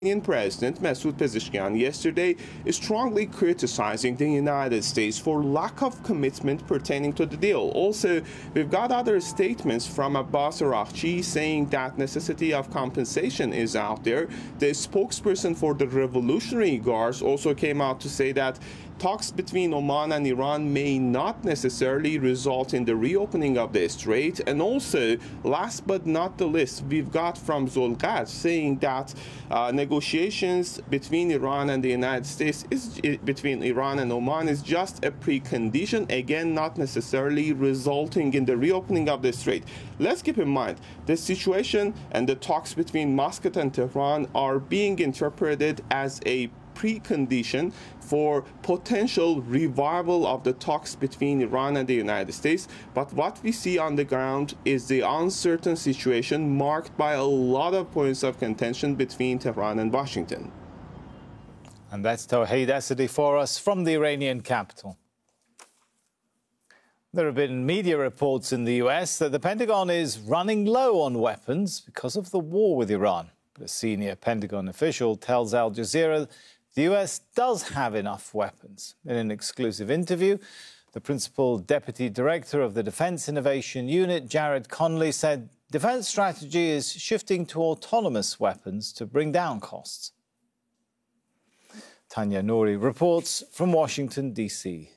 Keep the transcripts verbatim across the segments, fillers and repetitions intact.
Iranian President Masoud Pezeshkian yesterday is strongly criticizing the United States for lack of commitment pertaining to the deal. Also, we've got other statements from Abbas Araghchi saying that necessity of compensation is out there. The spokesperson for the Revolutionary Guards also came out to say that talks between Oman and Iran may not necessarily result in the reopening of the strait. And also, last but not the least, we've got from Zolgad saying that uh, negotiations between Iran and the United States, is between Iran and Oman, is just a precondition, again, not necessarily resulting in the reopening of the strait. Let's keep in mind, the situation and the talks between Muscat and Tehran are being interpreted as a precondition for potential revival of the talks between Iran and the United States. But what we see on the ground is the uncertain situation marked by a lot of points of contention between Tehran and Washington. And that's Tawheed Asadi for us from the Iranian capital. There have been media reports in the U S that the Pentagon is running low on weapons because of the war with Iran. But a senior Pentagon official tells Al Jazeera the U S does have enough weapons. In an exclusive interview, the principal deputy director of the Defense Innovation Unit, Jared Conley, said defense strategy is shifting to autonomous weapons to bring down costs. Tanya Nouri reports from Washington, D C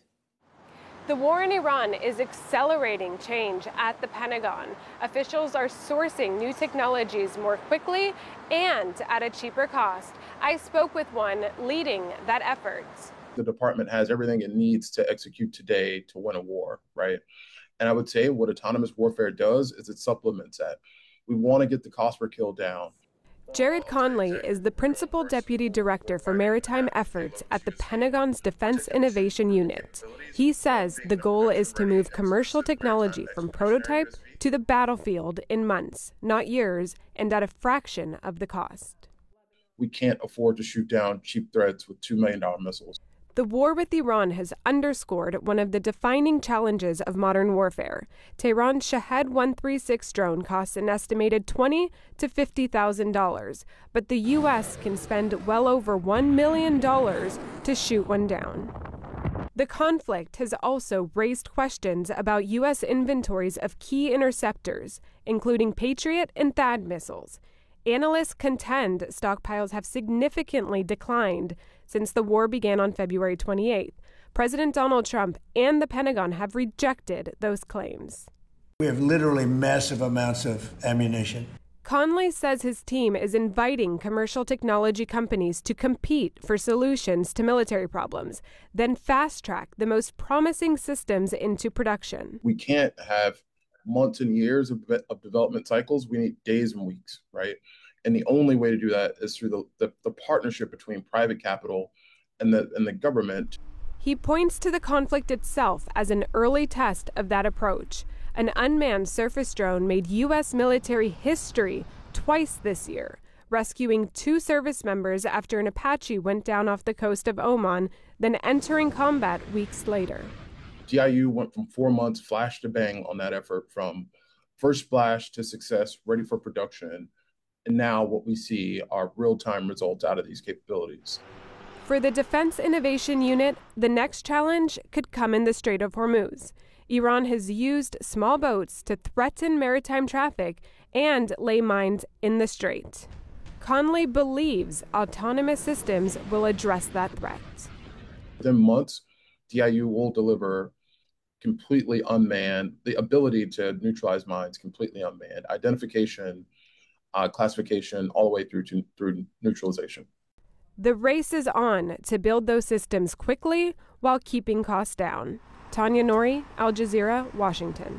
The war in Iran is accelerating change at the Pentagon. Officials are sourcing new technologies more quickly and at a cheaper cost. I spoke with one leading that effort. The department has everything it needs to execute today to win a war, right? And I would say what autonomous warfare does is it supplements that. We want to get the cost per kill down. Jared Conley is the Principal Deputy Director for Maritime Efforts at the Pentagon's Defense Innovation Unit. He says the goal is to move commercial technology from prototype to the battlefield in months, not years, and at a fraction of the cost. We can't afford to shoot down cheap threats with two million dollars missiles. The war with Iran has underscored one of the defining challenges of modern warfare. Tehran's Shahed one thirty-six drone costs an estimated twenty thousand to fifty thousand dollars, but the U S can spend well over one million dollars to shoot one down. The conflict has also raised questions about U S inventories of key interceptors, including Patriot and THAAD missiles. Analysts contend stockpiles have significantly declined since the war began on February twenty-eighth. President Donald Trump and the Pentagon have rejected those claims. We have literally massive amounts of ammunition. Conley says his team is inviting commercial technology companies to compete for solutions to military problems, then fast-track the most promising systems into production. We can't have months and years of, of development cycles. We need days and weeks, right? And the only way to do that is through the, the, the partnership between private capital and the, and the government. He points to the conflict itself as an early test of that approach. An unmanned surface drone made U S military history twice this year, rescuing two service members after an Apache went down off the coast of Oman, then entering combat weeks later. D I U went from four months flash to bang on that effort, from first splash to success, ready for production. And now what we see are real-time results out of these capabilities. For the Defense Innovation Unit, the next challenge could come in the Strait of Hormuz. Iran has used small boats to threaten maritime traffic and lay mines in the strait. Conley believes autonomous systems will address that threat. Within months, D I U will deliver completely unmanned, the ability to neutralize mines completely unmanned, identification, uh, classification, all the way through to through neutralization. The race is on to build those systems quickly while keeping costs down. Tanya Nouri, Al Jazeera, Washington.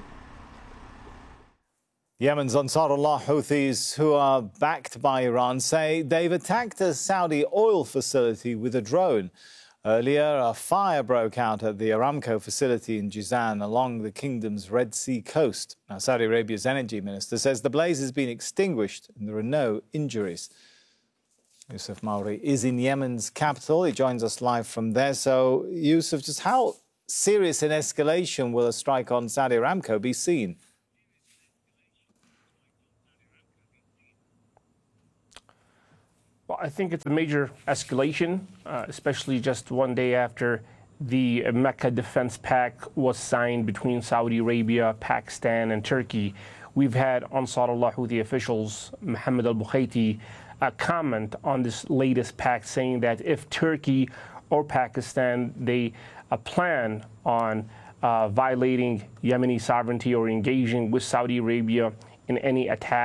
Yemen's Ansarullah Houthis, who are backed by Iran, say they've attacked a Saudi oil facility with a drone. Earlier, a fire broke out at the Aramco facility in Jizan along the kingdom's Red Sea coast. Now, Saudi Arabia's energy minister says the blaze has been extinguished and there are no injuries. Yusuf Mauri is in Yemen's capital. He joins us live from there. So, Yusuf, just how serious an escalation will a strike on Saudi Aramco be seen? Well, I think it's a major escalation, uh, especially just one day after the Mecca Defense Pact was signed between Saudi Arabia, Pakistan, and Turkey. We've had Ansarullah Houthi officials, Mohammed al-Bukhaiti, uh, comment on this latest pact, saying that if Turkey or Pakistan, they uh, plan on uh, violating Yemeni sovereignty or engaging with Saudi Arabia in any attack